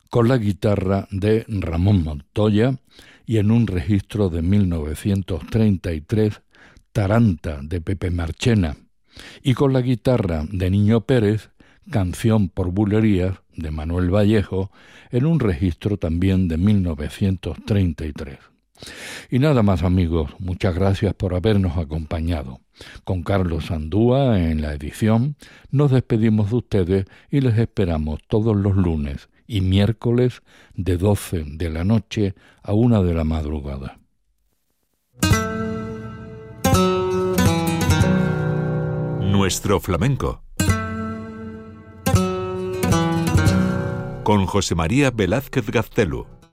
con la guitarra de Ramón Montoya y en un registro de 1933, Taranta de Pepe Marchena, y con la guitarra de Niño Pérez, Canción por bulerías de Manuel Vallejo, en un registro también de 1933. Y nada más, amigos, muchas gracias por habernos acompañado. Con Carlos Andúa en la edición, nos despedimos de ustedes y les esperamos todos los lunes y miércoles de 12 de la noche a 1 de la madrugada. Nuestro flamenco, con José María Velázquez Gaztelu.